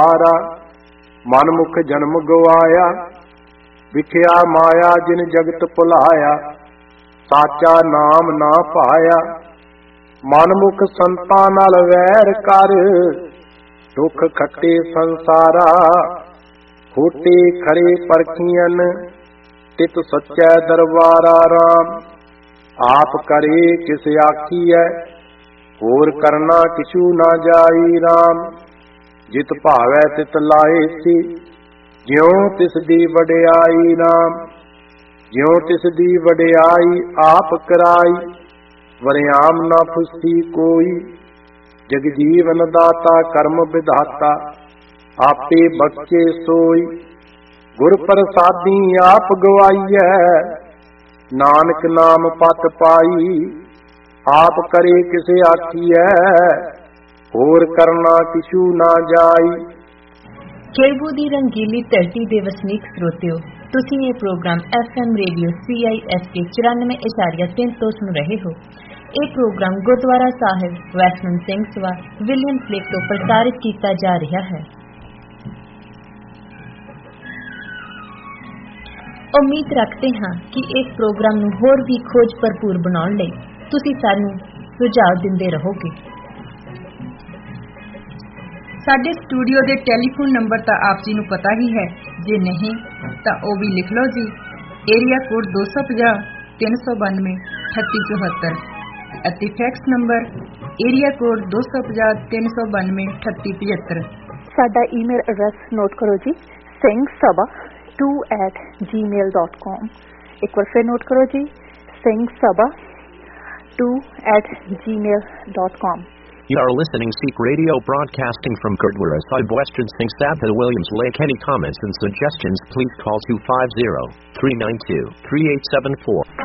ਸਾਰਾ। ਮਨ ਮੁਖ ਜਨਮ ਗਵਾਇਆ, ਵਿਖਿਆ ਮਾਇਆ ਜਿਨ ਜਗਤ ਭੁਲਾਇਆ। ਸਾਚਾ ਨਾਮ ਨਾ ਪਾਇਆ, ਮਨ ਮੁਖ ਸੰਤਾਂ ਨਾਲ ਵੈਰ ਕਰ। ਦੁੱਖ ਖੱਟੇ ਸੰਸਾਰਾ, ਖੋਟੇ ਖਰੇ ਪਰਖੀਆਂ। ਤਿਤ ਸੱਚੈ ਦਰਬਾਰਾ ਰਾਮ, ਆਪ ਕਰੇ ਕਿਸ ਆਖੀਐ। ਹੋਰ ਕਰਨਾ ਕਿਛੂ ਨਾ ਜਾਈ ਰਾਮ। ਜਿਤ ਭਾਵੈ ਤਿਤ ਲਾਏ ਸੀ, ਜਿਉ ਤਿਸ ਦੀ ਵਡਿਆਈ ਰਾਮ। ਜਿਉ ਤਿਸ ਦੀ ਵਡਿਆਈ ਆਪ ਕਰਾਈ, ਵਰਿਆਮ ਨਾ ਫੁਸੀ ਕੋਈ। ਜਗ ਜੀਵਨ ਦਾਤਾ ਕਰਮ ਵਿਧਾਤਾ, ਆਪੇ ਬਖਸ਼ੇ ਸੋਈ। ਗੁਰ ਪ੍ਰਸਾਦੀ ਆਪ ਗਵਾਈਐ, ਨਾਨਕ ਨਾਮ ਪਤ ਪਾਈ। ਆਪ ਕਰੇ ਕਿਸੇ ਆਖੀਐ, ਹੋਰ ਕਰਨਾ ਕਿਛੂ ਨਾ ਜਾਈ। ਖੇੜਬੂ ਦੀ ਰੰਗੀਲੀ ਧਰਤੀ ਦੇ ਵਸਨੀਕ ਸਰੋਤਿਓ, ਤੁਸੀਂ ਇਹ ਪ੍ਰੋਗਰਾਮ FM ਰੇਡੀਓ CISK 94.3 ਤੋਂ ਸੁਣ ਰਹੇ ਹੋ। ਇਹ ਪ੍ਰੋਗਰਾਮ ਗੁਰਦੁਆਰਾ ਸਾਹਿਬ ਵੈਸਟਮਿੰਟ ਸਿੰਘ ਸਭਾ ਵਿਲੀਅਮਸ ਲੇਕ ਤੋਂ ਪ੍ਰਸਾਰਿਤ ਕੀਤਾ ਜਾ ਰਿਹਾ ਹੈ। ਉਮੀਦ ਰੱਖਦੇ ਹਾਂ ਕਿ ਇਸ ਪ੍ਰੋਗਰਾਮ ਨੂੰ ਹੋਰ ਵੀ ਖੋਜ ਭਰਪੂਰ ਬਣਾਉਣ ਲਈ ਤੁਸੀਂ ਸਾਨੂੰ ਸੁਝਾਅ ਦਿੰਦੇ ਰਹੋਗੇ। ਸਾਡੇ ਸਟੂਡੀਓ ਦੇ ਟੈਲੀਫੋਨ ਨੰਬਰ ਤਾਂ ਆਪ ਜੀ ਨੂੰ ਪਤਾ ਹੀ ਹੈ, ਜੇ ਨਹੀਂ ਤਾਂ ਉਹ ਵੀ ਲਿਖ ਲਓ ਜੀ। ਏਰੀਆ ਕੋਡ 250 392 3874 ਅਤੇ ਫੈਕਸ ਨੰਬਰ ਏਰੀਆ ਕੋਡ 250 392 3875। ਸਾਡਾ ਈਮੇਲ ਐਡਰੈਸ ਨੋਟ ਕਰੋ ਜੀ, singhsabha2@gmail.com। ਇੱਕ ਵਾਰ ਫਿਰ ਨੋਟ ਕਰੋ ਜੀ, singhsabha2@gmail.com। You are listening Sikh Radio broadcasting from Gurdwara Sahib Western Singh Sabha Williams Lake. Any comments and suggestions please call 250-392-3874.